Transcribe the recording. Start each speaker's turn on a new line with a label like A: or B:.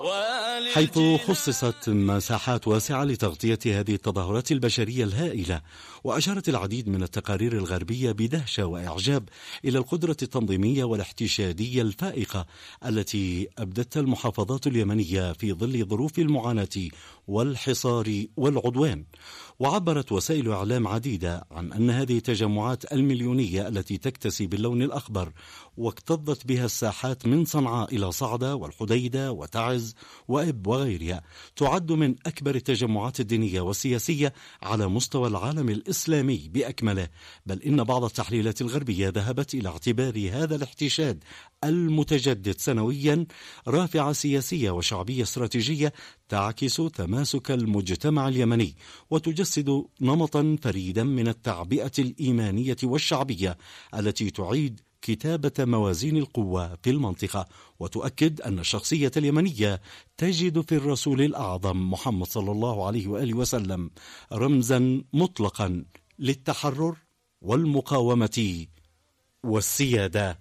A: حيث خصصت مساحات واسعة لتغطية هذه التظاهرات البشرية الهائلة. وأشارت العديد من التقارير الغربية بدهشة وإعجاب إلى القدرة التنظيمية والاحتشادية الفائقة التي أبدتها المحافظات اليمنية في ظل ظروف المعاناة والحصار والعدوان. وعبرت وسائل إعلام عديدة عن أن هذه التجمعات المليونية التي تكتسي باللون الأخضر واكتظت بها الساحات من صنعاء إلى صعدة والحديدة وتعز وإب وغيرها تعد من أكبر التجمعات الدينية والسياسية على مستوى العالم الإسلامي بأكمله. بل إن بعض التحليلات الغربية ذهبت إلى اعتبار هذا الاحتشاد المتجدد سنويا رافعة سياسية وشعبية استراتيجية تعكس تماسك المجتمع اليمني وتجسد نمطا فريدا من التعبئة الإيمانية والشعبية التي تعيد كتابة موازين القوة في المنطقة، وتؤكد أن الشخصية اليمنية تجد في الرسول الأعظم محمد صلى الله عليه وآله وسلم رمزا مطلقا للتحرر والمقاومة والسيادة.